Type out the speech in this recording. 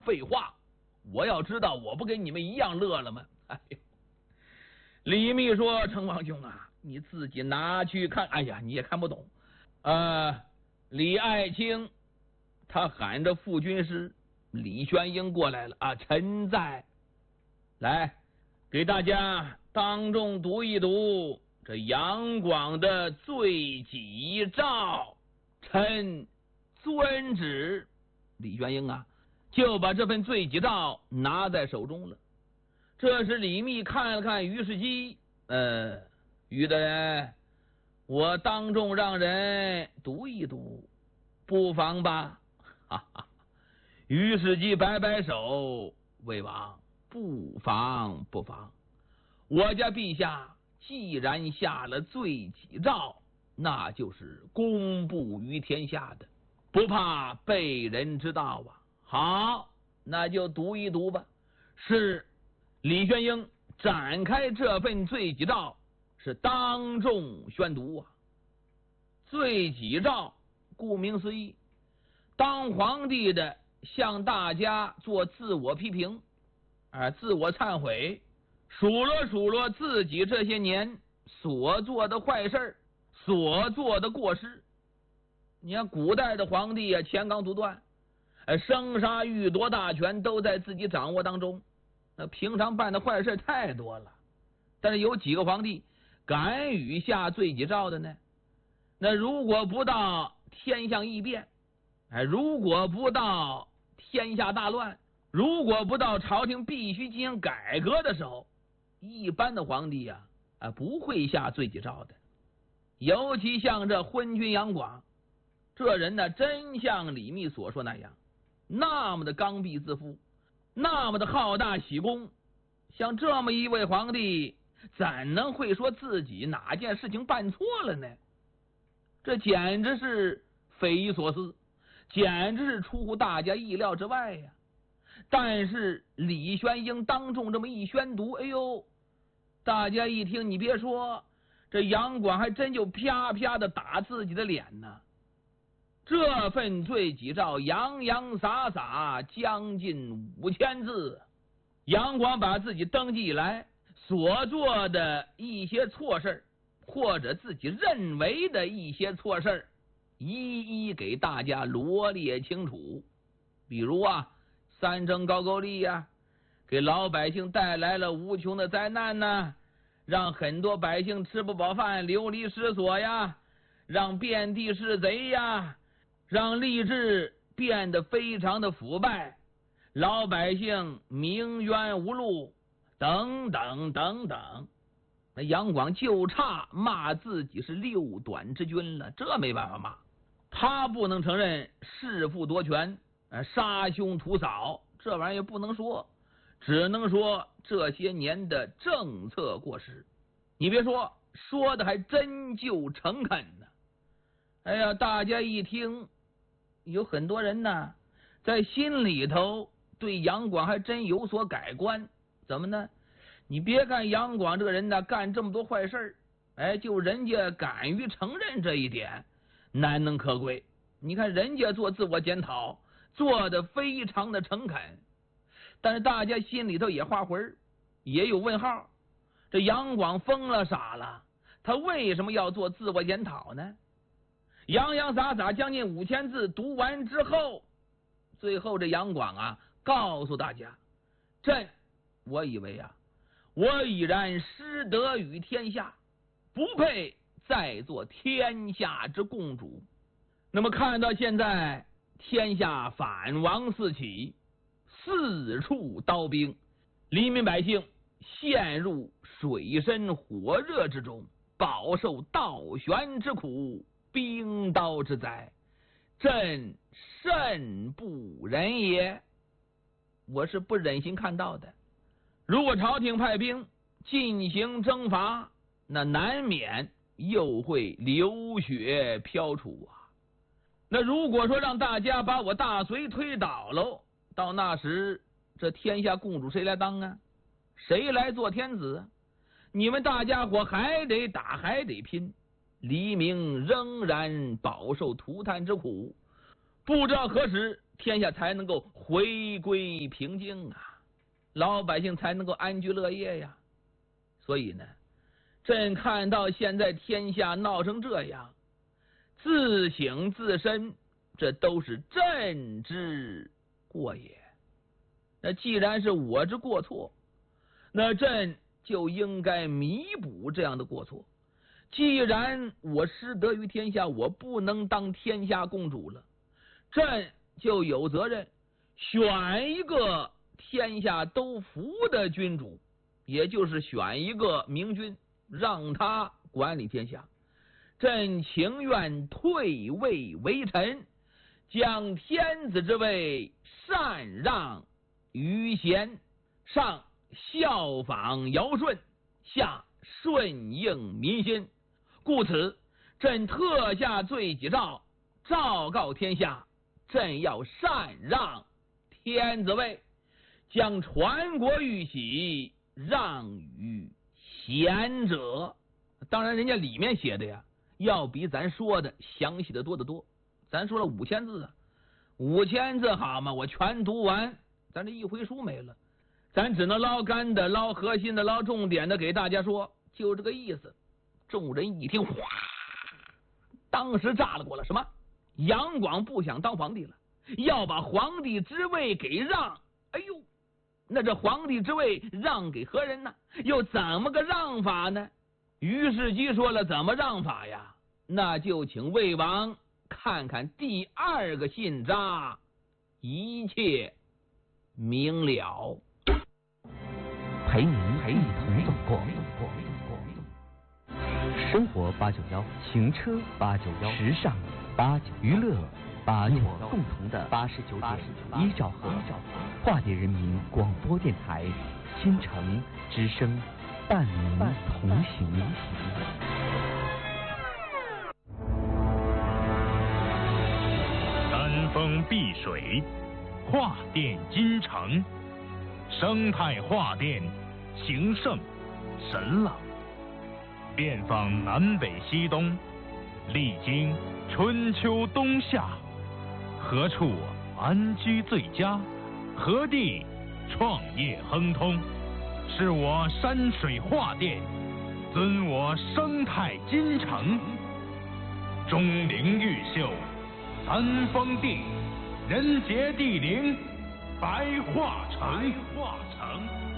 废话，我要知道，我不跟你们一样乐了吗？哎呦，李密说：“成王兄啊，你自己拿去看。哎呀，你也看不懂。李爱卿他喊着副军师李玄英过来了啊，臣在。来，给大家当众读一读这杨广的罪己诏，臣遵旨。”李玄英啊，就把这份罪己诏拿在手中了。这时李密看了看于世基，于大人，我当众让人读一读，不妨吧？哈哈。于世基摆摆手，魏王，不妨不妨。我家陛下既然下了罪己诏，那就是公布于天下的，不怕被人知道啊。好，那就读一读吧。是。李玄英展开这份罪己诏，是当众宣读啊。罪己诏顾名思义，当皇帝的向大家做自我批评，自我忏悔，数落自己这些年所做的坏事，所做的过失。你看古代的皇帝啊，乾纲独断，生杀予夺大权都在自己掌握当中。那平常办的坏事太多了，但是有几个皇帝敢于下罪己诏的呢？那如果不到天象异变，如果不到天下大乱，如果不到朝廷必须进行改革的时候，一般的皇帝啊，不会下罪己诏的。尤其像这昏君杨广，这人呢，真像李密所说那样，那么的刚愎自负，那么的好大喜功。像这么一位皇帝，怎能会说自己哪件事情办错了呢？这简直是匪夷所思，简直是出乎大家意料之外呀。但是李玄英当众这么一宣读，哎呦，大家一听，你别说，这杨广还真就啪啪的打自己的脸呢。这份罪己诏洋洋洒洒将近5000字，杨广把自己登基以来所做的一些错事，或者自己认为的一些错事，一一给大家罗列清楚。比如三征高句丽给老百姓带来了无穷的灾难呢，让很多百姓吃不饱饭，流离失所呀，让遍地是贼呀，让吏治变得非常的腐败，老百姓鸣冤无路，等等等等。那杨广就差骂自己是六短之君了，这没办法骂。他不能承认弑父夺权，杀兄屠嫂，这玩意儿也不能说，只能说这些年的政策过失。你别说，说的还真就诚恳呢。哎呀，大家一听，有很多人呢，在心里头对杨广还真有所改观。怎么呢？你别看杨广这个人呢，干这么多坏事，就人家敢于承认这一点，难能可贵。你看人家做自我检讨，做的非常的诚恳，但是大家心里头也画魂，也有问号。这杨广疯了傻了，他为什么要做自我检讨呢？洋洋洒洒将近5000字读完之后，最后这杨广告诉大家，我以为我已然失德于天下，不配再做天下之共主。那么看到现在天下反王四起，四处刀兵，黎民百姓陷入水深火热之中，饱受倒悬之苦，兵刀之灾，朕甚不忍也。我是不忍心看到的。如果朝廷派兵进行征伐，那难免又会流血飘出那如果说让大家把我大隋推倒喽，到那时这天下共主谁来当谁来做天子你们大家伙还得打，还得拼，黎民仍然饱受涂炭之苦。不知道何时天下才能够回归平静啊，老百姓才能够安居乐业呀。所以呢，朕看到现在天下闹成这样，自省自身，这都是朕之过也。那既然是我之过错，那朕就应该弥补这样的过错。既然我失德于天下，我不能当天下共主了，朕就有责任选一个天下都服的君主，也就是选一个明君，让他管理天下。朕情愿退位为臣，将天子之位禅让于贤，上效仿尧舜，下顺应民心。故此，朕特下罪己诏，昭告天下，朕要禅让天子位，将传国玉玺让与贤者。当然人家里面写的呀，要比咱说的详细的多得多。咱说了5000字啊，5000字好嘛，我全读完，咱这一回书没了。咱只能捞干的、捞核心的、捞重点的给大家说，就这个意思。众人一听，哗，当时炸了锅了。什么？杨广不想当皇帝了，要把皇帝之位给让。哎呦，那这皇帝之位让给何人呢？又怎么个让法呢？于世基说了，怎么让法呀？那就请魏王看看第2个信札，一切明了。 陪您一同走过生活891，行车891，时尚891，娱乐891，共同的89.1兆赫，化蝶人民广播电台，新城之声，伴您同行。 山峰碧水，画电金城，生态画电，形胜神朗。遍访南北西东，历经春秋冬夏，何处安居最佳？何地创业亨通？是我山水画电，尊我生态金城。钟灵毓秀，三峰地，人杰地灵，白桦城。